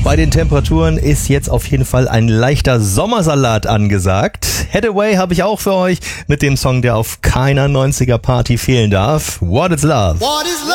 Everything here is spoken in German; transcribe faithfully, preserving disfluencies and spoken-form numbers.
Bei den Temperaturen ist jetzt auf jeden Fall ein leichter Sommersalat angesagt. Hathaway habe ich auch für euch mit dem Song, der auf keiner neunziger Party fehlen darf. What is Love? What is love?